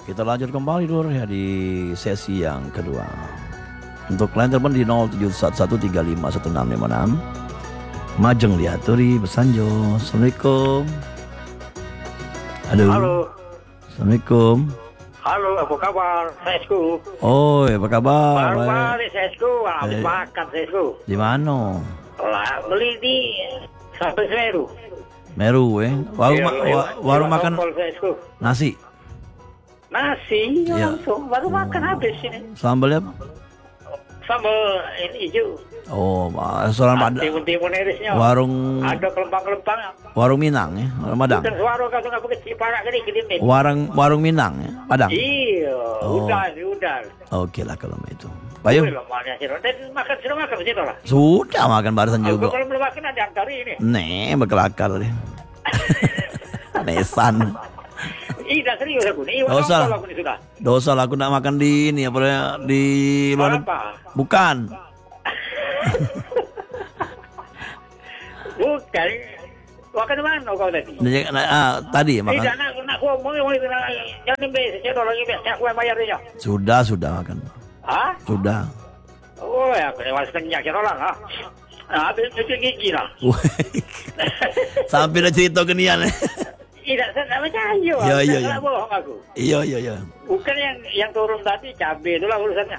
Kita lanjut kembali Dur ya di sesi yang kedua. Untuk line telepon di 0711351656. Majeng Lihaturi Besanjo. Assalamualaikum. Halo. Halo. Assalamualaikum. Halo, apa kabar? Sesku. Oh, apa kabar? Baru balik Sesku, habis makan Sesku. Di mana? Lah, beli di sampai Semeru. Meru warung makan Sesku. nasi. Nasi Iya. langsung baru makan habis ini. Sambalnya apa? Sambal ini hijau. Oh, restoran Timun-timun irisnya. warung Ada kelempang-kelempang. warung Minang ya, warung Padang. Bukan suara kau nggak pakai parak gini gini. Warung Minang ya, Padang. Iya, Oh. udah. Oke lah kalau itu. Bayu, Dan makan sudah makan begitu lah. sudah makan barusan Aku juga. kalau belum makan ada antari ini. Nih, bekelakar deh. Nesan. Ih, dah serius aku nih. Nggak usah. Aku nih sudah. Dosa lah aku nak makan di ini apa di luar. Apa? Bukan. Bukan. Makan di mana kau tadi? Tadi ya makan. Tidak nak ngomong jangan biasa saya lagi biasa aku yang bayar dia. Sudah makan. Hah? Sudah. Oh ya, aku lewat kenyang kira orang ah. Nah, habis cuci gigi lah. Sampai dah cerita kenian. Tidak, saya tak percaya. Iya. Tak bohong aku. Iya. Bukan yang turun tadi cabai itulah urusannya.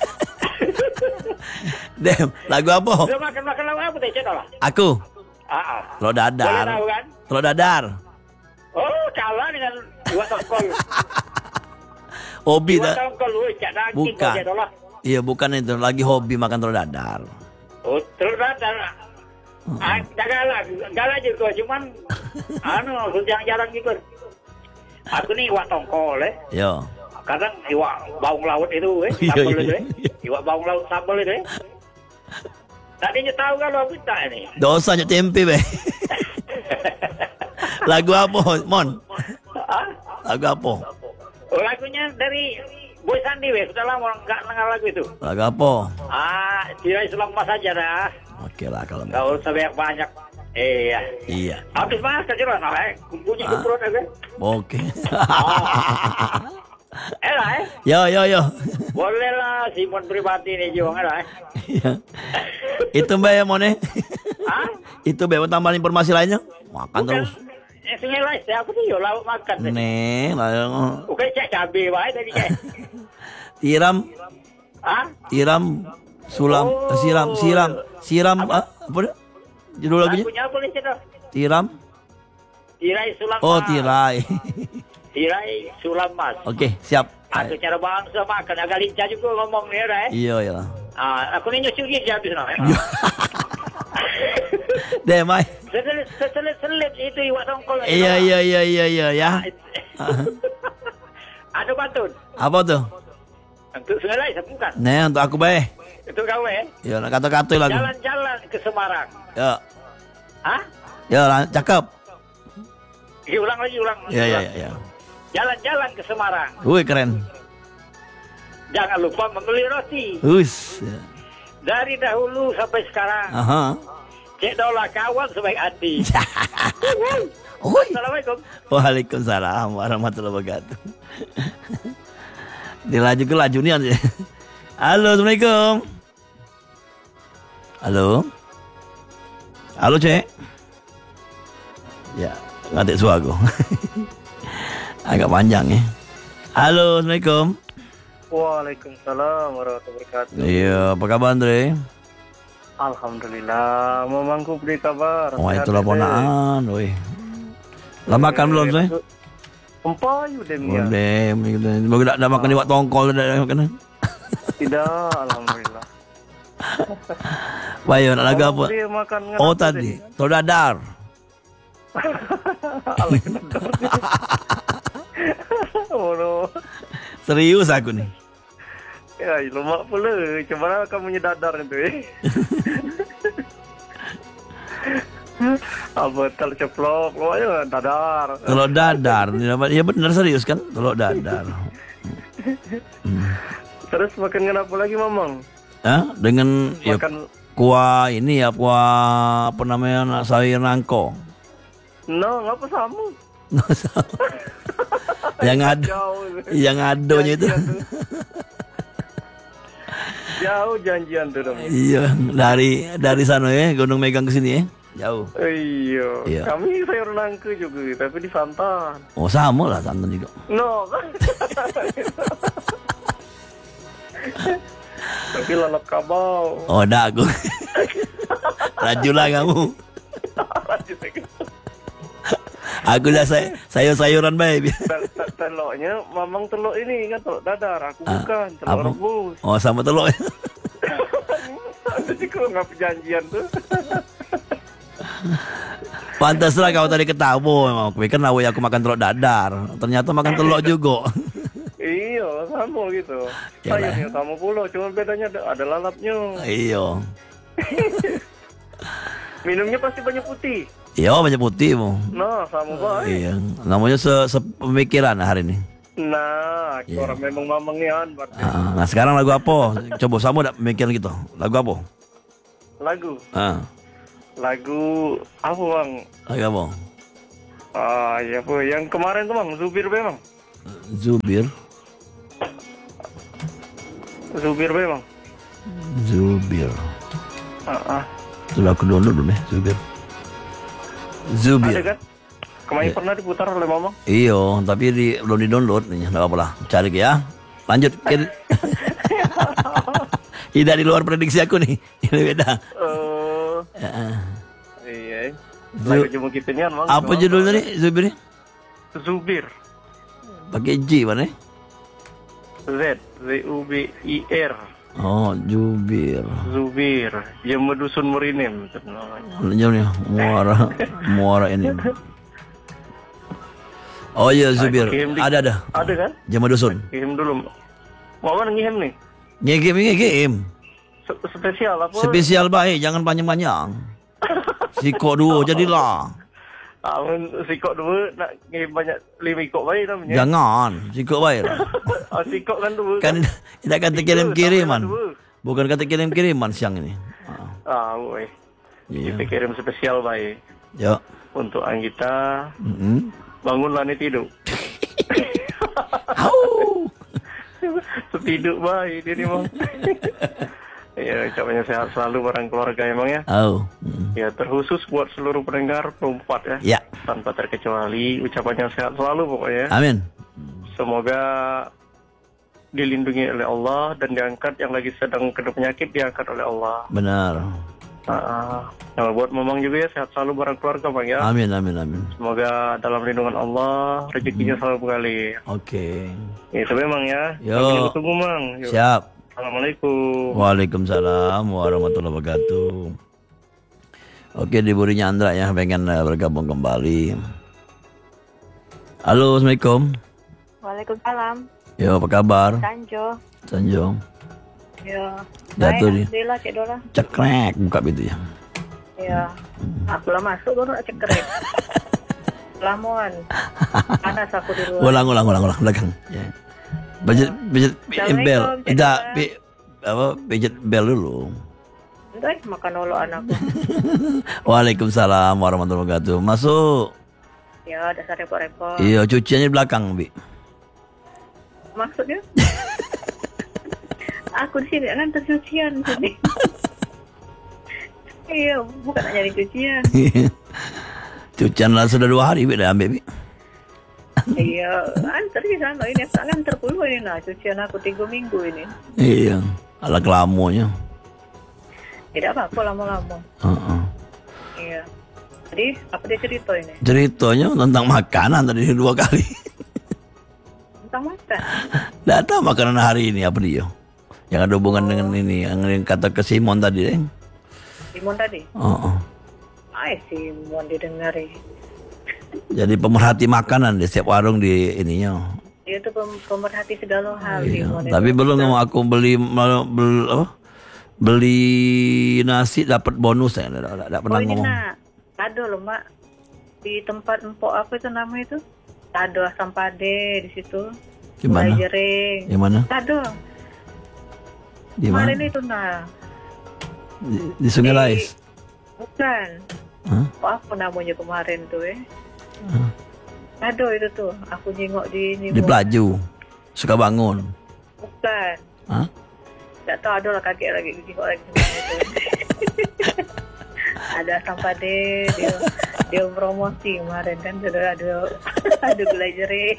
Dem, lagu apa? Sudah makan lauk apa teh cendol lah. Aku. Telur Boleh dadar. tahu kan? Telur dadar. Oh, kalah dengan dua tongkol. Hobi Dua tak? tongkol lu cak daging Bukan. kau cendol lah. Iya, bukan itu. Lagi hobi makan telur dadar. Oh, telur dadar. Tak galak juga, cuman jarang gitu. Aku nih iwak tongkol Yo. kadang iwak baung laut itu sambal itu iwak baung laut sambal itu tadinya tahu kalau aku tak ini. Dosa nyok tempe be. Lagu apa, Mon? Lagu apa? Oh, lagunya dari Boy Sandi sudah lama nggak dengar lagu itu. Lagu apa? Tirai selamat saja dah. Oke lah kalau Nggak usah banyak. Iya. Habis makan jelas, kumpulnya ke perut aja. Oke. Lah, Yo. boleh lah Simon pribadi nih Jiwang lah. Iya. Itu Mbak ya Mon. Hah? Itu Mbak mau tambahin informasi lainnya? Makan terus. Sungai Lais, aku tuh yo lauk makan. Nih, lah. Bukan cek cabai wae tadi cek. Tiram sulam Oh. siram apa dia? Judul lagunya? Lagunya apa nih cek? Tiram. Tirai Sulam. Oh, tirai. Tirai Sulam Mas. Oke, siap. Aku cara bangsa makan agak lincah juga ngomong nih dah. Iya. Aku nih nyusul gigi habis nah. Deh, Mai. Selit itu iwak tongkol. Iya ya. Ada pantun. Apa tuh? Untuk Sungai Lais bukan? Nih, untuk aku bae. Itu kau Ya, kata-kata lagu. Jalan-jalan ke Semarang. Ya. Hah? Ya, cakep. Ulang lagi. Ya. Jalan-jalan ke Semarang. Wih, keren. Jangan lupa membeli roti. Us. Dari dahulu sampai sekarang. Aha. Cek dola kawan sebaik hati. Oi. Assalamualaikum. Waalaikumsalam warahmatullahi wabarakatuh. Dilaju ke laju nih aja. Halo, Assalamualaikum. Halo, Cek. Ya, ngatik suaraku. Agak panjang ya. Halo, Assalamualaikum. Waalaikumsalam warahmatullahi wabarakatuh. Iya, apa kabar Andre? Alhamdulillah, memangku beri kabar. Oh, itulah ponaan, woi. Lah makan belum, Say? Empayu demnya. Udah, semoga dah makan iwak tongkol dah makan. Tidak, alhamdulillah. Bayo, nak lagu apa? Dia makan Oh, tadi. Telur dadar. Oh, Serius aku nih. ya, lemak pula. Cuba kamu nyedadar itu. Apa terceplok, loh dadar. Telur dadar. Ya benar serius kan? Telur dadar. Terus makan apa lagi, Mamang? Hah? Dengan ya, Makan kuah ini ya, kuah apa namanya, sayur nangko. no, ngapa sama? Yang ada, Jauh. yang adonya itu. Janjian tuh. Jauh janjian tuh dong. Iya, dari sana ya, Gunung Megang ke sini ya. Jauh. Iya. Iya. Kami sayur nangka juga, tapi di santan. Oh, sama lah santan juga. No, kan? Tapi lalat kabau. Oh, dah aku. Raju lah kamu. Aku dah sayur-sayuran baik. Telurnya mamang telur ini kan telur dadar, aku bukan telur apa? rebus. Oh, sama telur. Jadi kalau nggak perjanjian tuh. Pantaslah kau tadi ketawa. Aku pikir nawi aku makan telur dadar. Ternyata makan telur juga. Iya, sama gitu. Yalah. Sayurnya sama pula, cuma bedanya ada lalapnya. Iya. Minumnya pasti banyak putih. Iya, banyak putih mo. Nah, sama baik. Iya. Namanya sepemikiran hari ini. Nah, Iya. orang memang mamangnya berarti. Nah, sekarang lagu apa? Coba sama udah pemikiran gitu. Lagu apa? Lagu. Ah, Lagu apa bang? lagu apa? Ya apa? Yang kemarin tuh bang, Zubir be bang. Zubir. Zubir be bang. Zubir. Ah. Sudah aku download belum ya? Zubir. Ada Zubir. kan? Kemarin Iya. pernah diputar oleh mamang. Iya, tapi belum di download nih. Enggak apa-apa lah. Cari ya. Lanjut. Tidak di luar prediksi aku nih. Ini beda. Iya. Lagu cuma kita nih bang. Apa judulnya nih Zubir? Zubir. Pakai J mana? Zubir. Oh, Zubir. Zubir. Yang medusun merinem. Jauhnya muara ini. Oh iya Zubir. Ada. Ada kan? Jama dusun. Ngirim dulu. Mau apa ngirim nih? Ngirim. Spesial apa? Spesial baik, jangan panjang-panjang. Siko dua jadilah. Sikok dua nak ngirim banyak 5 ikut baik namanya. Jangan, siko baik. Sikok kan dua. Kan tidak kata kirim-kiriman. Bukan kata kirim-kiriman siang ini. Woi. Iya. Kita kirim spesial baik. Ya. Untuk Anggita. Bangunlah nih tidur. Tidur baik dia nih bang. Ya, ucapannya sehat selalu barang keluarga emang ya. Oh. Ya, terkhusus buat seluruh pendengar perempat ya. Ya. Tanpa terkecuali, ucapannya sehat selalu pokoknya. Amin. Semoga dilindungi oleh Allah dan diangkat yang lagi sedang kena penyakit diangkat oleh Allah. Benar. Nah, buat mamang juga ya sehat selalu barang keluarga bang ya. Amin. Semoga dalam lindungan Allah rezekinya selalu mengalir. Oke. Itu memang ya. Yo. Kami tunggu mang. Yo. Siap. Assalamualaikum. Waalaikumsalam warahmatullahi wabarakatuh. Oke, di Burinya Andra ya pengen bergabung kembali. Halo, Assalamualaikum. Waalaikumsalam. Yo, apa kabar? Sanjo. Sanjong. Ya. Jatuh nih. Alhamdulillah Cik Dora. Cekrek buka pintu ya. Ya. Aku lah masuk baru nak cekrek. Lamuan. Panas aku di luar. Ulang belakang. Ya. Pijet bel. Assalamualaikum, Tidak, Cik pijet bel dulu. Entah makan olok anakku. Waalaikumsalam warahmatullahi wabarakatuh. Masuk. Ya, dasar repot-repot. Iya, cuciannya di belakang, Bi. Maksudnya? Aku di sini kan cucian sini. Iya, bukan nak nyari cucian. Cucian lah sudah 2 hari, Bi, dah ambil, Bi. Iya, antar di sana ini. Tak antar puluh ini nah. Cucian aku 3 minggu ini. Iya, ala kelamunya. Tidak apa-apa lama-lama. Iya. Jadi, apa dia cerita ini? Ceritanya tentang makanan tadi 2 kali. Tentang makan. Tidak tahu makanan hari ini apa dia. Yang ada hubungan dengan ini, yang kata ke Simon tadi, Simon tadi? Simon didengari. Jadi pemerhati makanan di setiap warung di ininya. Dia tuh pemerhati segala hal. Iya. Simon Tapi itu. belum mau aku beli nasi dapat bonus ya. Tidak pernah ini ngomong. nak. Ada loh mak. Di tempat empok apa itu namanya itu? Ada asam pade di situ. Di mana? Gulai jering. Di mana? Ada. Di mana? Kemarin itu nah. Di Sungai Aduh itu tuh, aku jengok di ini. Di Pelaju. Suka bangun. Bukan. Hah? Tak tahu, ada lah kaget lagi jengok lagi. Ada sampai dia promosi kemarin kan, ada gulai jering.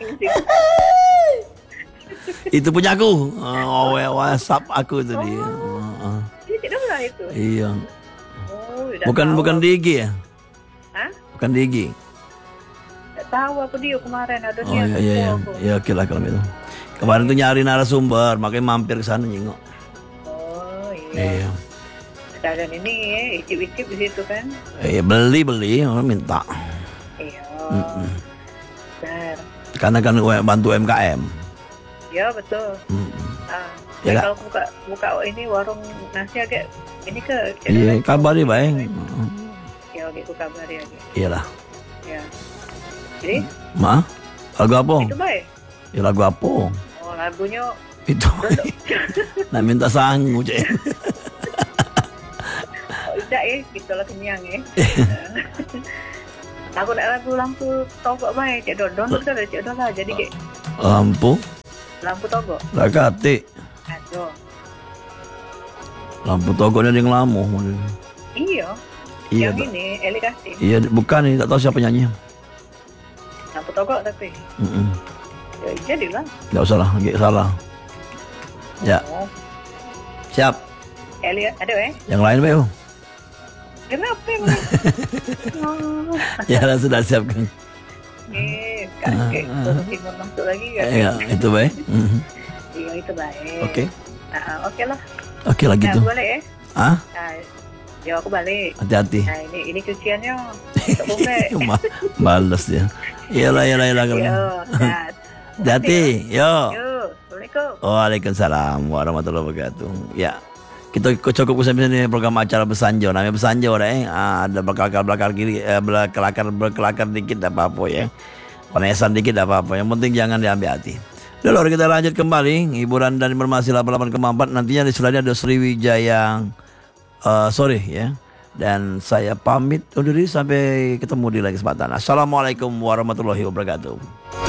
Itu punya aku. WhatsApp aku tu dia. Dia tidak pernah itu. Iya. Oh, tak tahu Bukan aku. di IG ya? Hah? Bukan di IG. Tak tahu aku dia kemarin ada Oh dia. iya. Aku. Ya oke lah kalau itu. Kemarin tuh nyari narasumber, makanya mampir ke sana nyengok. Oh iya. Iya. Sekarang ini ya, icip-icip di situ kan. Beli, orang minta. Iya. Mm-mm. Benar. Karena kan bantu UMKM. Ya betul. Mm-mm. Ah. Ya, Kalau buka ini warung nasi agak ini ke Iya, kabari baik. ya oke, aku kabari aja. Iyalah. Ya. Jadi Ma, lagu apa? itu baik. Ya lagu apa? Oh lagunya Itu. Nak minta sangu, Cek. tidak gitu lah kenyang ya. Aku nak lagu lampu togok baik, cek download dah cek lah. Jadi kayak Lampu, lampu togok. lakati. Aduh. Lampu togoknya yang lama. Iya. Iya, Yang ini Eli Kasih. Iya, bukan nih, tak tahu siapa nyanyi. Lampu togok tapi. Ya jadilah. Enggak usah lah, salah. Ya, Oh. siap. Eli ada Yang lain, Beo. Kenapa emang? Oh. Ya, sudah siap kan. Kakek timur masuk lagi kan? Ya, itu baik. Iya itu baik. Oke. Oke lah. Oke lah gitu. Aku balik ya. Ah, Ya aku balik. hati-hati. Nah ini cuciannya. Tak boleh. Males dia. Iyalah kalau. Yo, sehat. Hati-hati. Yo. Yo, Assalamualaikum. Waalaikumsalam warahmatullahi wabarakatuh. Ya. Kita cukup sampai sini program acara Besanjo. Namanya Besanjo ada belakar kiri, berkelakar dikit tak apa-apa ya. Penesan dikit tak apa-apa. Yang penting jangan diambil hati. Lalu kita lanjut kembali hiburan dan informasi 88,4. Nantinya di selanjutnya ada Sriwijaya sore ya. Dan saya pamit undur diri sampai ketemu di lain kesempatan. Assalamualaikum warahmatullahi wabarakatuh.